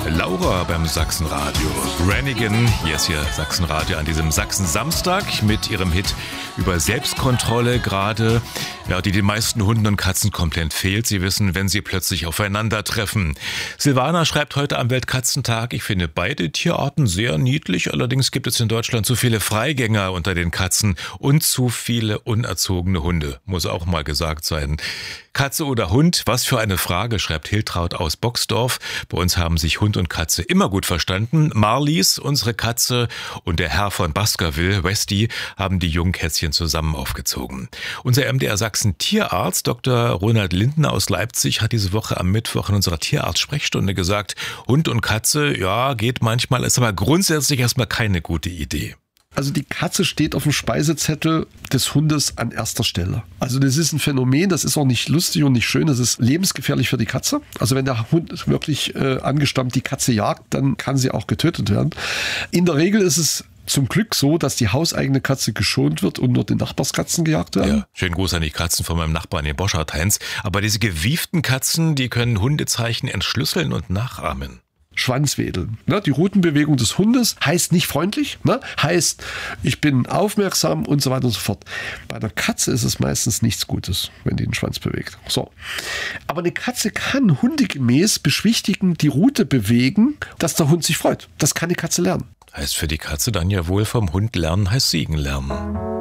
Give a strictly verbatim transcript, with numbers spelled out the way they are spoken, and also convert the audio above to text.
Laura beim Sachsenradio. Brannigan, hier ist hier Sachsenradio an diesem Sachsen-Samstag mit ihrem Hit über Selbstkontrolle gerade, ja, die den meisten Hunden und Katzen komplett fehlt. Sie wissen, wenn sie plötzlich aufeinandertreffen. Silvana schreibt heute am Weltkatzentag, ich finde beide Tierarten sehr niedlich, allerdings gibt es in Deutschland zu viele Freigänger unter den Katzen und zu viele unerzogene Hunde. Muss auch mal gesagt sein. Katze oder Hund? Was für eine Frage, schreibt Hiltraud aus Boxdorf. Bei uns haben sich Hund und Katze immer gut verstanden. Marlies, unsere Katze, und der Herr von Baskerville, Westy, haben die jungen Kätzchen zusammen aufgezogen. Unser M D R Sachsen Tierarzt, Doktor Ronald Lindner aus Leipzig, hat diese Woche am Mittwoch in unserer Tierarzt-Sprechstunde gesagt, Hund und Katze, ja, geht manchmal, ist aber grundsätzlich erstmal keine gute Idee. Also die Katze steht auf dem Speisezettel des Hundes an erster Stelle. Also das ist ein Phänomen, das ist auch nicht lustig und nicht schön, das ist lebensgefährlich für die Katze. Also wenn der Hund wirklich äh, angestammt die Katze jagt, dann kann sie auch getötet werden. In der Regel ist es zum Glück so, dass die hauseigene Katze geschont wird und nur die Nachbarskatzen gejagt werden. Ja, schönen Gruß an die Katzen von meinem Nachbarn, den Boschart-Heinz. Aber diese gewieften Katzen, die können Hundezeichen entschlüsseln und nachahmen. Schwanzwedeln. Ne? Die Rutenbewegung des Hundes heißt nicht freundlich, ne? Heißt, ich bin aufmerksam und so weiter und so fort. Bei der Katze ist es meistens nichts Gutes, wenn die den Schwanz bewegt. So. Aber eine Katze kann hundegemäß beschwichtigen, die Rute bewegen, dass der Hund sich freut. Das kann die Katze lernen. Heißt für die Katze dann ja wohl vom Hund lernen heißt Siegen lernen.